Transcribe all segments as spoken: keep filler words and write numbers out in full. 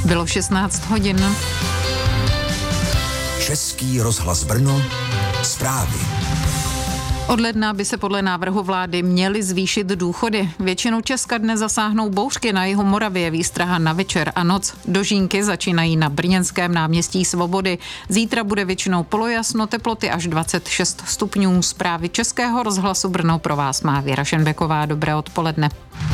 Bylo šestnáct hodin. Český rozhlas Brno, zprávy. Od ledna by se podle návrhu vlády měly zvýšit důchody. Většinu Česka dnes zasáhnou bouřky, na jihu Moravě výstraha na večer a noc. Dožínky začínají na brněnském náměstí Svobody. Zítra bude většinou polojasno, teploty až dvacet šest stupňů. Zprávy Českého rozhlasu Brno pro vás má Věra Šenbeková. Dobré odpoledne.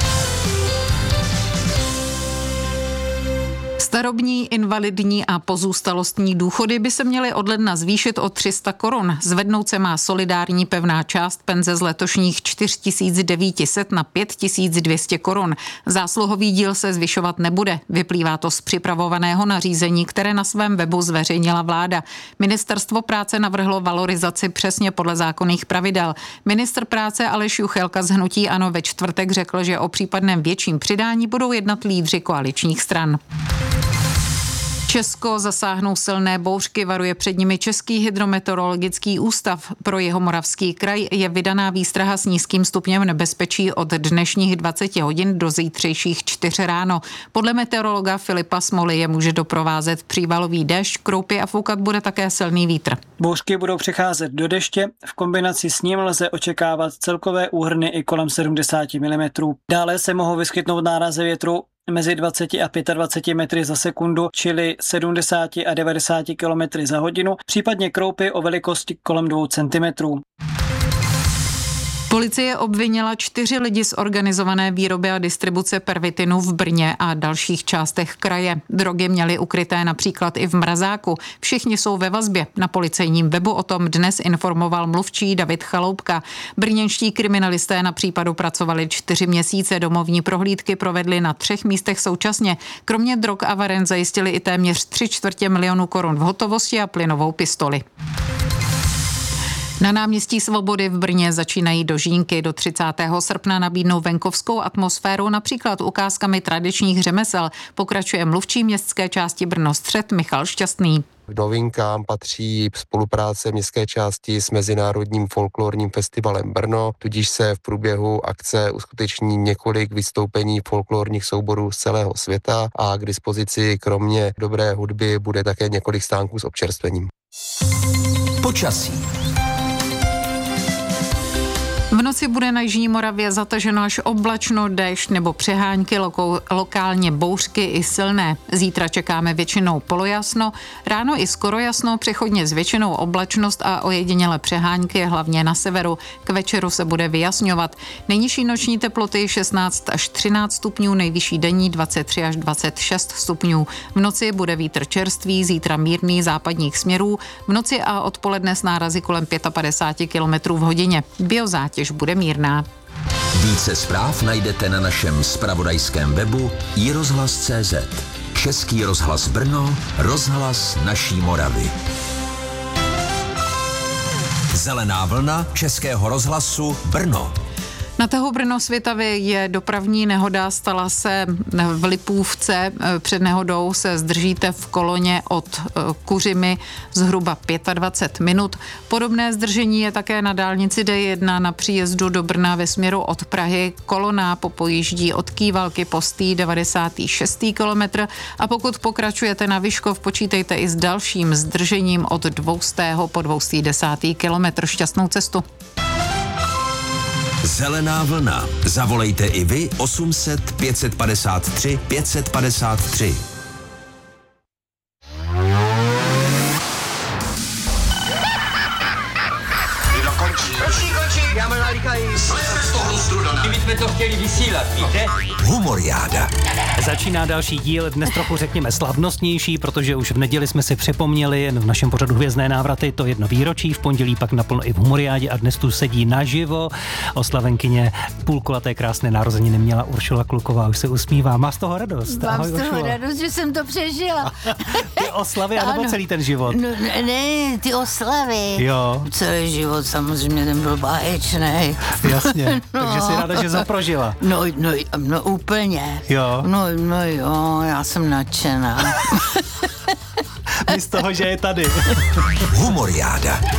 Starobní, invalidní a pozůstalostní důchody by se měly od ledna zvýšit o tři sta korun. Zvednout se má solidární pevná část penze z letošních čtyři tisíce devět set na pět tisíc dvě stě korun. Zásluhový díl se zvyšovat nebude. Vyplývá to z připravovaného nařízení, které na svém webu zveřejnila vláda. Ministerstvo práce navrhlo valorizaci přesně podle zákonných pravidel. Ministr práce Aleš Juchelka z hnutí ANO ve čtvrtek řekl, že o případném větším přidání budou jednat lídři koaličních stran. Česko zasáhnou silné bouřky, varuje před nimi Český hydrometeorologický ústav. Pro Jihomoravský kraj je vydaná výstraha s nízkým stupněm nebezpečí od dnešních dvacet hodin do zítřejších čtyř ráno. Podle meteorologa Filipa Smoly je může doprovázet přívalový déšť, kroupy a foukat bude také silný vítr. Bouřky budou přecházet do deště, v kombinaci s ním lze očekávat celkové úhrny i kolem sedmdesát milimetrů. Dále se mohou vyskytnout nárazy větru mezi dvacet a dvacet pět metry za sekundu, čili sedmdesát a devadesát kilometrů za hodinu, případně kroupy o velikosti kolem dvou centimetrů. Policie obvinila čtyři lidi z organizované výroby a distribuce pervitinu v Brně a dalších částech kraje. Drogy měly ukryté například i v mrazáku. Všichni jsou ve vazbě. Na policejním webu o tom dnes informoval mluvčí David Chaloupka. Brněnští kriminalisté na případu pracovali čtyři měsíce. Domovní prohlídky provedli na třech místech současně. Kromě drog a varen zajistili i téměř tři čtvrtě milionu korun v hotovosti a plynovou pistoli. Na náměstí Svobody v Brně začínají dožínky. Do třicátého srpna nabídnou venkovskou atmosféru, například ukázkami tradičních řemesel. Pokračuje mluvčí městské části Brno Střed Michal Šťastný. K novinkám patří spolupráce městské části s Mezinárodním folklorním festivalem Brno, tudíž se v průběhu akce uskuteční několik vystoupení folklorních souborů z celého světa a k dispozici kromě dobré hudby bude také několik stánků s občerstvením. Počasí. V noci bude na jižní Moravě zataženo až oblačno, déšť nebo přehánky, loko, lokálně bouřky i silné. Zítra čekáme většinou polojasno, ráno i skoro jasno, přechodně s většinou oblačnost a ojedinělé přehánky, hlavně na severu. K večeru se bude vyjasňovat. Nejnižší noční teploty šestnáct až třináct stupňů, nejvyšší denní dvacet tři až dvacet šest stupňů. V noci bude vítr čerstvý, zítra mírný západních směrů, v noci a odpoledne s nárazy kolem padesát pět kilometrů v hodině. Biozátěž bude mírná. Více zpráv najdete na našem zpravodajském webu i rozhlas tečka cé zet. Český rozhlas Brno, rozhlas naší Moravy. Zelená vlna Českého rozhlasu Brno. Na tahu Brno-Svitavy je dopravní nehoda, stala se v Lipůvce. Před nehodou se zdržíte v koloně od Kuřimy zhruba dvacet pět minut. Podobné zdržení je také na dálnici D jedna na příjezdu do Brna ve směru od Prahy. Kolona popojíždí od Kývalky po stý devadesátý šestý kilometr a pokud pokračujete na Vyškov, počítejte i s dalším zdržením od dvoustého po dvoustý desátý kilometr. Šťastnou cestu. Zelená vlna. Zavolejte i vy osm set pět set padesát tři pět set padesát tři. Jídlo končí. Končí, končí. Já mám nalíkají. Slejte z toho strudané. My jsme to chtěli vysílat, víte? Humoriáda. Začíná další díl, dnes trochu řekněme slavnostnější, protože už v neděli jsme si připomněli v našem pořadu Hvězdné návraty to jedno výročí, v pondělí pak naplno i v Humoriádě a dnes tu sedí naživo oslavenkyně půlkulaté krásné narozeniny měla Uršula Kluková, už se usmívá. Má z toho radost? Mám Ahoj, z toho Uršulo. radost, že jsem to přežila. Ty oslavy, anebo celý ten život? No, ne, ty oslavy. Jo. Celý život samozřejmě ten byl báječnej. Jasně, No. takže si ráda, že zaprožila. No, no, no úplně. Jo. No, no jo, já jsem nadšená. My z toho, že je tady. Humoriáda.